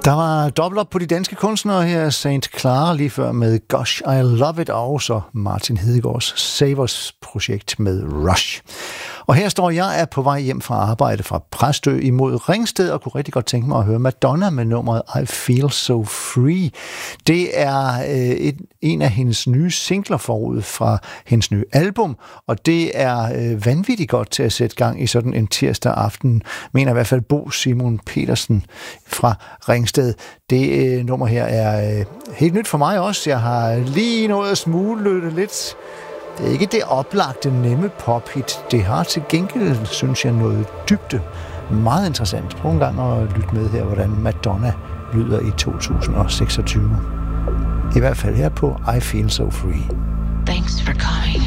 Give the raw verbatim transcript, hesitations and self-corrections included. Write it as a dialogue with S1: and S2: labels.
S1: Der var dobbelt op på de danske kunstnere her, Saint Clara lige før med Gosh, I Love It, og så Martin Hedegaards Savers-projekt med Rush. Og her står jeg er på vej hjem fra arbejde fra Præstø imod Ringsted, og kunne rigtig godt tænke mig at høre Madonna med nummeret I Feel So Free. Det er øh, et, en af hendes nye singler forud fra hendes nye album, og det er øh, vanvittigt godt til at sætte gang i sådan en tirsdag aften, mener i hvert fald Bo Simon Petersen fra Ringsted. Det øh, nummer her er øh, helt nyt for mig også. Jeg har lige nået at smule lidt. Det er ikke det oplagte nemme pop-hit. Det har til gengæld, synes jeg, noget dybde. Meget interessant. Prøv en gang at lytte med her, hvordan Madonna lyder i to tusind og seksogtyve. I hvert fald her på I Feel So Free.
S2: Thanks for coming.